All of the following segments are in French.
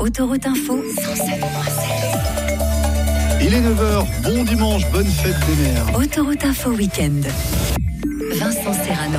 Autoroute Info 107.7. Il est 9h, bon dimanche, bonne fête des mères. Autoroute Info Week-end. Vincent Serrano.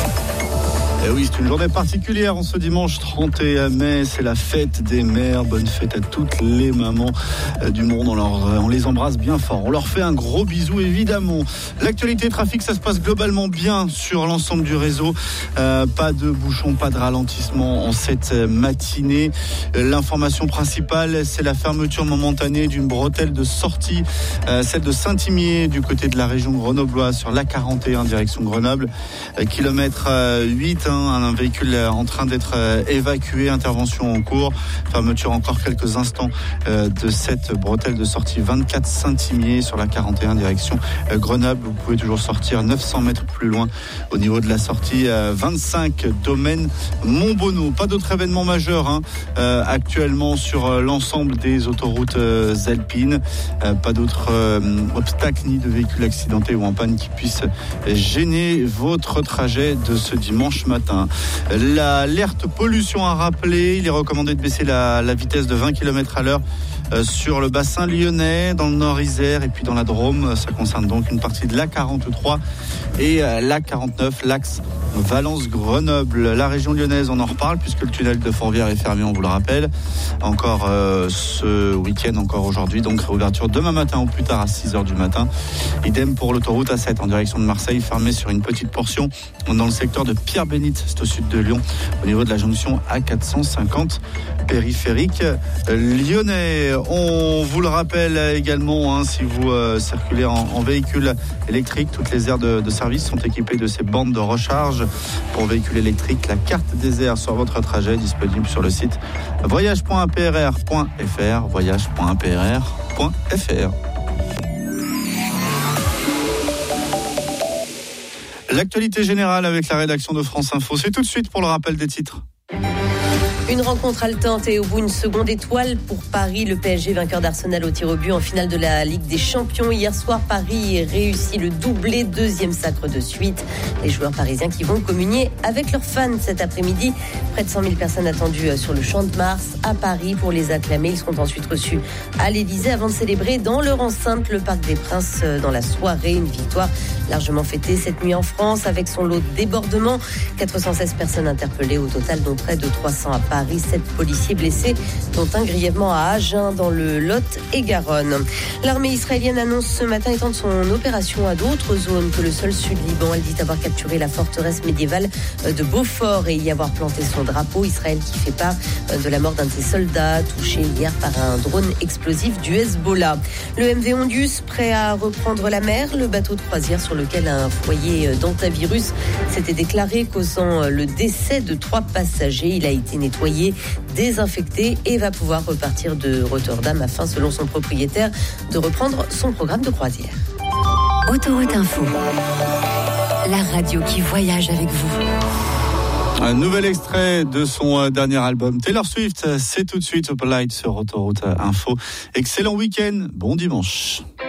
Et oui, c'est une journée particulière en ce dimanche 31 mai, c'est la fête des mères. Bonne fête à toutes les mamans du monde, on les embrasse bien fort. On leur fait un gros bisou évidemment. L'actualité trafic, ça se passe globalement bien sur l'ensemble du réseau. Pas de bouchons, pas de ralentissement en cette matinée. L'information principale, c'est la fermeture momentanée d'une bretelle de sortie, celle de Saint-Imier du côté de la région grenobloise sur l'A41 direction Grenoble. Kilomètre 8, un véhicule en train d'être évacué, intervention en cours, fermeture encore quelques instants de cette bretelle de sortie 24 Saint-Imier sur la 41 direction Grenoble. Vous pouvez toujours sortir 900 mètres plus loin au niveau de la sortie 25 domaine Montbonneau. Pas d'autres événements majeurs actuellement sur l'ensemble des autoroutes alpines. Pas d'autres obstacles ni de véhicules accidentés ou en panne qui puissent gêner votre trajet de ce dimanche matin. L'alerte pollution à rappeler, il est recommandé de baisser la vitesse de 20 km à l'heure sur le bassin lyonnais, dans le nord Isère et puis dans la Drôme. Ça concerne donc une partie de l'A43 et l'A49, l'axe Valence-Grenoble. La région lyonnaise, on en reparle puisque le tunnel de Fourvière est fermé, on vous le rappelle. Encore ce week-end, encore aujourd'hui. Donc réouverture demain matin ou plus tard à 6h du matin. Idem pour l'autoroute A7 en direction de Marseille, fermée sur une petite portion dans le secteur de Pierre-Bénite, c'est au sud de Lyon, au niveau de la jonction A450 périphérique lyonnais. On vous le rappelle également, si vous circulez en véhicule électrique, toutes les aires de service sont équipées de ces bandes de recharge pour véhicules électriques. La carte des aires sur votre trajet disponible sur le site voyage.aprr.fr, voyage.aprr.fr. L'actualité générale avec la rédaction de France Info, c'est tout de suite pour le rappel des titres. Une rencontre haletante et au bout une seconde étoile pour Paris. Le PSG vainqueur d'Arsenal au tir au but en finale de la Ligue des Champions. Hier soir, Paris réussit le doublé, deuxième sacre de suite. Les joueurs parisiens qui vont communier avec leurs fans cet après-midi. Près de 100 000 personnes attendues sur le Champ de Mars à Paris pour les acclamer. Ils seront ensuite reçus à l'Élysée avant de célébrer dans leur enceinte le Parc des Princes dans la soirée. Une victoire largement fêtée cette nuit en France avec son lot de débordements. 416 personnes interpellées au total, dont près de 300 à Paris. 7 policiers blessés, dont un grièvement à Agen dans le Lot-et-Garonne. L'armée israélienne annonce ce matin étendre son opération à d'autres zones que le seul sud-Liban. Elle dit avoir capturé la forteresse médiévale de Beaufort et y avoir planté son drapeau. Israël qui fait part de la mort d'un de ses soldats touché hier par un drone explosif du Hezbollah. Le MV Ondius prêt à reprendre la mer. Le bateau de croisière sur lequel un foyer d'antivirus s'était déclaré, causant le décès de 3 passagers. Il a été nettoyé, désinfecté et va pouvoir repartir de Rotterdam afin, selon son propriétaire, de reprendre son programme de croisière. Autoroute Info, la radio qui voyage avec vous. Un nouvel extrait de son dernier album. Taylor Swift, c'est tout de suite Up Light sur Autoroute Info. Excellent week-end, bon dimanche.